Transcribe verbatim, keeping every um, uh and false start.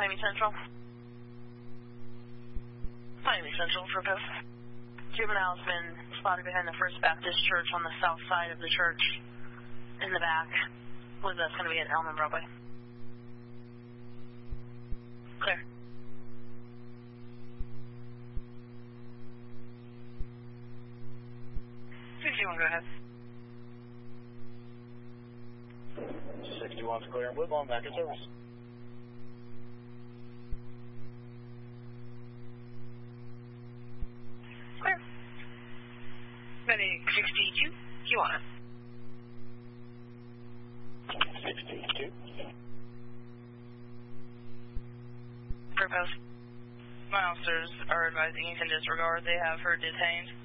Miami Central. Miami Central for both. Juvenile's been spotted behind the First Baptist Church on the south side of the church in the back. Was that's going to be at Elman Broadway. Clear. sixty-one, go ahead. sixty-one's clear and Woodlawn, back in service. Clear. Medic sixty-two, you on it? sixty-two. Proposed. My officers are advising you can disregard. They have her detained.